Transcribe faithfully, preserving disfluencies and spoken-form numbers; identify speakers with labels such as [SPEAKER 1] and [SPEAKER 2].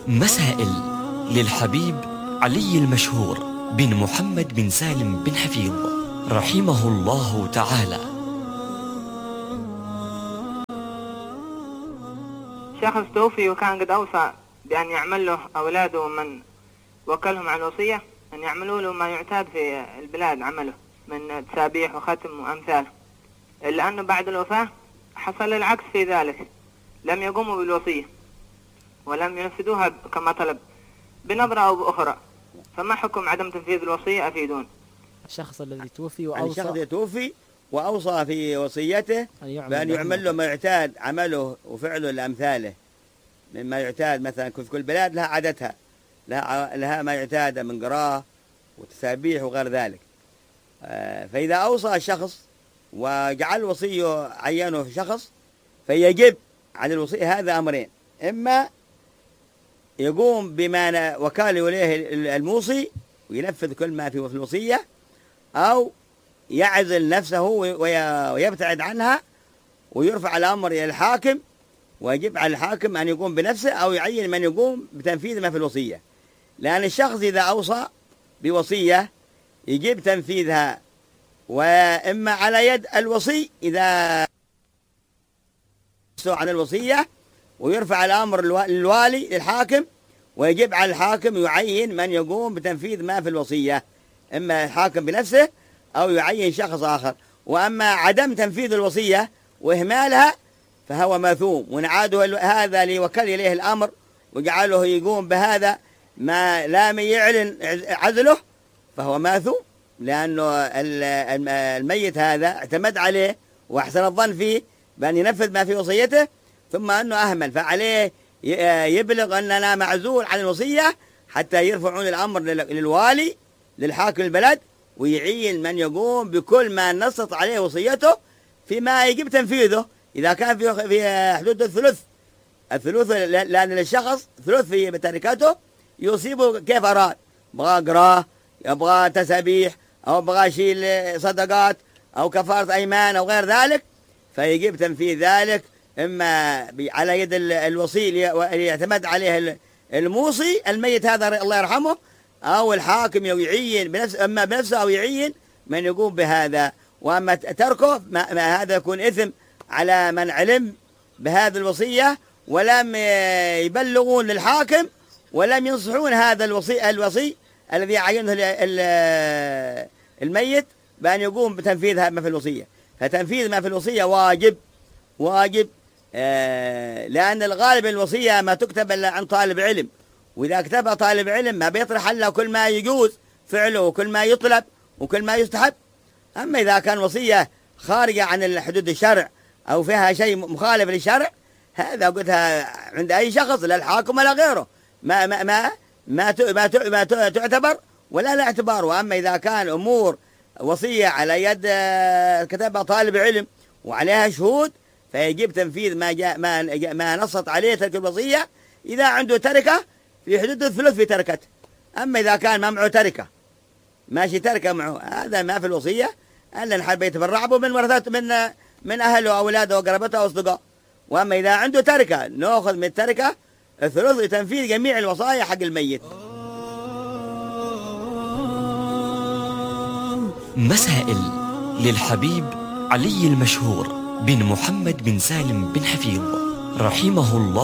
[SPEAKER 1] مسائل للحبيب علي المشهور بن محمد بن سالم بن حفيظ رحمه الله تعالى.
[SPEAKER 2] شخص توفي وكان قد أوصى بأن يعمل له أولاده من وكلهم على الوصية أن يعملوا له ما يعتاد في البلاد عمله من تسابيح وختم وأمثاله، إلا أنه بعد الوفاة حصل العكس في ذلك، لم يقوموا بالوصية ولم ينفذوها كما طلب بنظرة أو بأخرى. فما حكم عدم تنفيذ الوصية أفيدون؟
[SPEAKER 3] الشخص الذي توفي وأوصى
[SPEAKER 4] الشخص يتوفي وأوصى في وصيته بأن يعمل له ما يعتاد عمله وفعله لأمثاله مما يعتاد، مثلا في كل بلاد لها عادتها، لها, لها ما يعتاد من قراءة وتسابيح وغير ذلك. فإذا أوصى الشخص وجعل وصيه عينه في شخص فيجب على الوصية هذا أمرين: إما يقوم بما وكاله إليه الموصي وينفذ كل ما في الوصية، أو يعزل نفسه ويبتعد عنها ويرفع الأمر إلى الحاكم، ويجب على الحاكم أن يقوم بنفسه أو يعين من يقوم بتنفيذ ما في الوصية. لأن الشخص إذا أوصى بوصية يجب تنفيذها، وإما على يد الوصي إذا عن الوصية ويرفع الأمر للوالي للحاكم، ويجب على الحاكم يعين من يقوم بتنفيذ ما في الوصية، إما الحاكم بنفسه أو يعين شخص آخر. وأما عدم تنفيذ الوصية وإهمالها فهو ماثوم، ونعاده هذا ليوكل إليه الأمر وجعله يقوم بهذا ما لم يعلن عزله فهو ماثوم، لأنه الميت هذا اعتمد عليه وأحسن الظن فيه بأن ينفذ ما في وصيته، ثم أنه أهمل، فعليه يبلغ أننا معزول عن الوصية حتى يرفعون الأمر للوالي للحاكم البلد ويعين من يقوم بكل ما نصت عليه وصيته فيما يجب تنفيذه. إذا كان في حدود الثلث الثلث لأن للشخص ثلث في تركته يصيبه كيف أراد، يبغى قراه، يبغى تسابيح، أو يبغى يشيل صدقات أو كفارة أيمان أو غير ذلك، فيجب تنفيذ ذلك إما على يد الوصي اللي يعتمد عليه الموصي الميت هذا الله يرحمه، أو الحاكم يعين بنفسه، أما بنفسه أو يعين من يقوم بهذا. وأما تركه ما, ما هذا يكون إثم على من علم بهذه الوصية ولم يبلغون للحاكم ولم ينصحون هذا الوصي الوصي الذي عينه الميت بأن يقوم بتنفيذ ما في الوصية. فتنفيذ ما في الوصية واجب واجب آه لأن الغالب الوصية ما تكتب إلا عن طالب علم، وإذا كتبها طالب علم ما بيطرح إلا كل ما يجوز فعله وكل ما يطلب وكل ما يستحب. أما إذا كان وصية خارجة عن حدود الشرع أو فيها شيء مخالف للشرع هذا قلتها عند أي شخص لا الحاكم ولا غيره ما ما ما ما, ما, ما تعتبر ولا لا اعتبار. وأما إذا كان أمور وصية على يد كتبها طالب علم وعليها شهود فيجب تنفيذ ما جاء ما ما نصت عليه ترك الوصية إذا عنده تركة في حدود الثلث في تركته. أما إذا كان ما معه تركة ماشي تركة معه هذا ما في الوصية ألا نحب يتبرع به من ورثته من من أهله وأولاده وقرابته وأصدقائه. وأما إذا عنده تركة نأخذ من التركة الثلث لتنفيذ جميع الوصايا حق الميت.
[SPEAKER 1] مسائل للحبيب علي المشهور بن محمد بن سالم بن حفيظ رحمه الله.